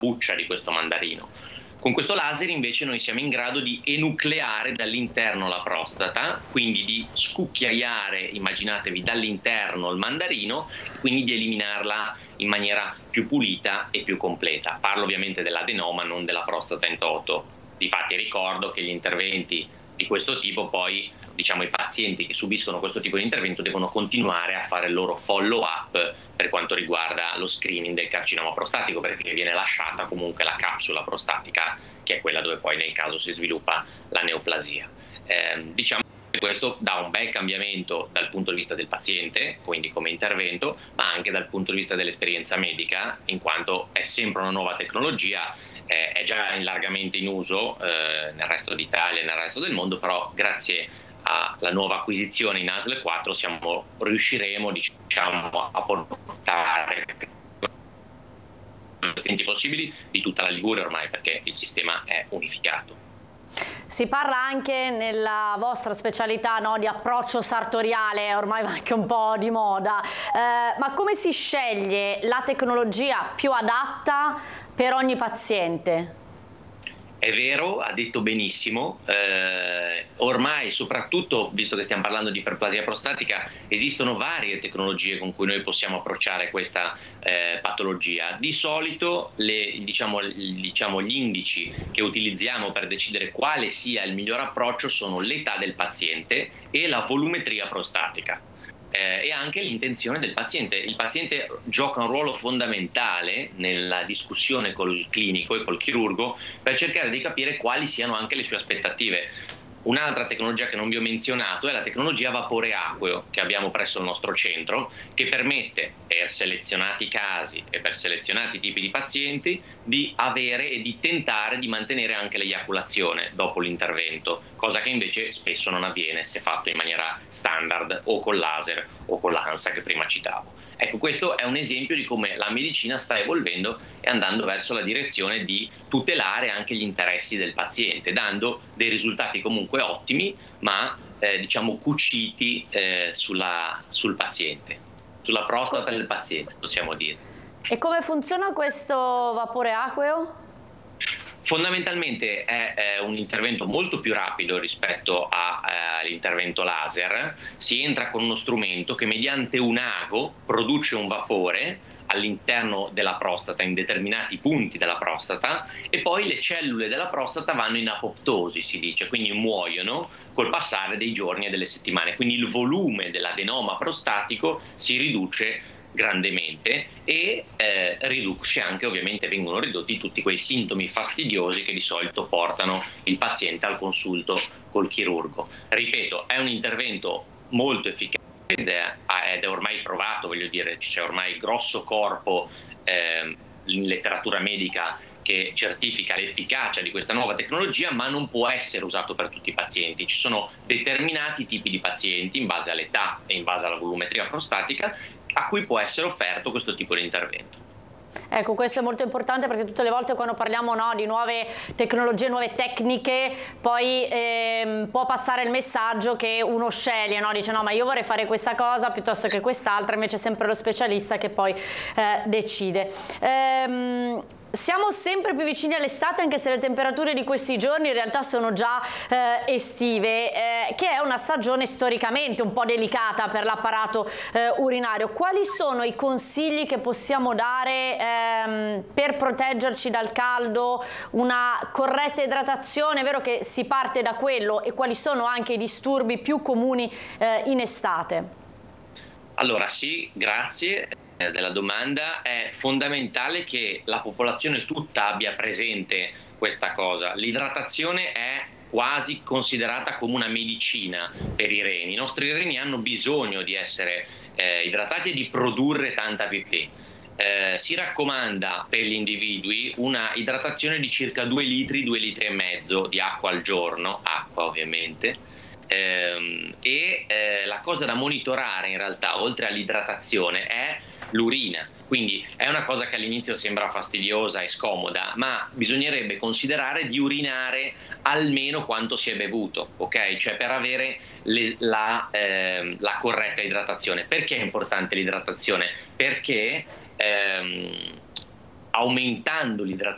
buccia di questo mandarino. Con questo laser invece noi siamo in grado di enucleare dall'interno la prostata, quindi di scucchiaiare, immaginatevi, dall'interno il mandarino, quindi di eliminarla in maniera più pulita e più completa. Parlo ovviamente dell'adenoma, non della prostata in toto. Difatti ricordo che gli interventi di questo tipo poi, diciamo, i pazienti che subiscono questo tipo di intervento devono continuare a fare il loro follow up per quanto riguarda lo screening del carcinoma prostatico, perché viene lasciata comunque la capsula prostatica, che è quella dove poi nel caso si sviluppa la neoplasia. Diciamo che questo dà un bel cambiamento dal punto di vista del paziente, quindi come intervento, ma anche dal punto di vista dell'esperienza medica, in quanto è sempre una nuova tecnologia, è già largamente in uso nel resto d'Italia e nel resto del mondo, però grazie alla nuova acquisizione in ASL 4 riusciremo, diciamo, a portare i pazienti possibili di tutta la Liguria ormai, perché il sistema è unificato. Si parla anche nella vostra specialità, no, di approccio sartoriale, ormai va anche un po' di moda, ma come si sceglie la tecnologia più adatta per ogni paziente? È vero, ha detto benissimo, ormai soprattutto, visto che stiamo parlando di iperplasia prostatica, esistono varie tecnologie con cui noi possiamo approcciare questa patologia. Di solito diciamo, gli indici che utilizziamo per decidere quale sia il miglior approccio sono l'età del paziente e la volumetria prostatica. E anche l'intenzione del paziente. Il paziente gioca un ruolo fondamentale nella discussione col clinico e col chirurgo per cercare di capire quali siano anche le sue aspettative. Un'altra tecnologia che non vi ho menzionato è la tecnologia a vapore acqueo che abbiamo presso il nostro centro, che permette per selezionati casi e per selezionati tipi di pazienti di avere e di tentare di mantenere anche l'eiaculazione dopo l'intervento, cosa che invece spesso non avviene se fatto in maniera standard o col laser o con l'ANSA che prima citavo. Ecco, questo è un esempio di come la medicina sta evolvendo e andando verso la direzione di tutelare anche gli interessi del paziente, dando dei risultati comunque ottimi, ma diciamo cuciti sul paziente, sulla prostata del paziente, possiamo dire. E come funziona questo vapore acqueo? Fondamentalmente è un intervento molto più rapido rispetto all'intervento laser. Si entra con uno strumento che mediante un ago produce un vapore all'interno della prostata, in determinati punti della prostata, e poi le cellule della prostata vanno in apoptosi, si dice, quindi muoiono col passare dei giorni e delle settimane. Quindi il volume dell'adenoma prostatico si riduce grandemente e riduce anche, ovviamente vengono ridotti tutti quei sintomi fastidiosi che di solito portano il paziente al consulto col chirurgo. Ripeto, è un intervento molto efficace ed è ormai provato, voglio dire, c'è ormai grosso corpo in letteratura medica che certifica l'efficacia di questa nuova tecnologia, ma non può essere usato per tutti i pazienti. Ci sono determinati tipi di pazienti, in base all'età e in base alla volumetria prostatica, a cui può essere offerto questo tipo di intervento. Ecco, questo è molto importante perché tutte le volte quando parliamo, no, di nuove tecnologie, nuove tecniche, poi può passare il messaggio che uno sceglie, no? Dice no, ma io vorrei fare questa cosa piuttosto che quest'altra, invece è sempre lo specialista che poi decide. Siamo sempre più vicini all'estate, anche se le temperature di questi giorni in realtà sono già estive, che è una stagione storicamente un po' delicata per l'apparato urinario. Quali sono i consigli che possiamo dare per proteggerci dal caldo, una corretta idratazione? È vero che si parte da quello, e quali sono anche i disturbi più comuni in estate? Allora sì, grazie della domanda. È fondamentale che la popolazione tutta abbia presente questa cosa. L'idratazione è quasi considerata come una medicina per i reni. I nostri reni hanno bisogno di essere idratati e di produrre tanta pipì. Si raccomanda per gli individui una idratazione di circa 2 litri, 2 litri e mezzo di acqua al giorno, acqua ovviamente. La cosa da monitorare in realtà, oltre all'idratazione, è l'urina. Quindi è una cosa che all'inizio sembra fastidiosa e scomoda, ma bisognerebbe considerare di urinare almeno quanto si è bevuto, ok? Cioè per avere la corretta idratazione. Perché è importante l'idratazione? Perché aumentando l'idratazione